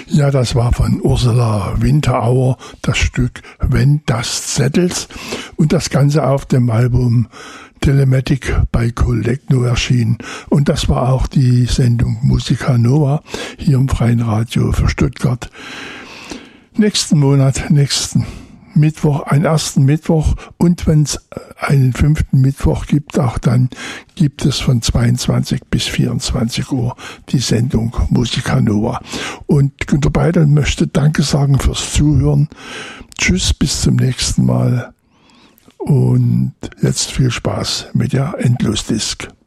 Ja, das war von Ursula Winterauer das Stück Wenn das Zettels und das Ganze auf dem Album Telematic bei Collecno erschienen. Und das war auch die Sendung Musica Nova hier im Freien Radio für Stuttgart. Nächsten Mittwoch, einen ersten Mittwoch, und wenn es einen 5. Mittwoch gibt, auch dann gibt es von 22 bis 24 Uhr die Sendung Musica Nova. Und Günter Beidel möchte Danke sagen fürs Zuhören. Tschüss, bis zum nächsten Mal. Und jetzt viel Spaß mit der Endlosdisk.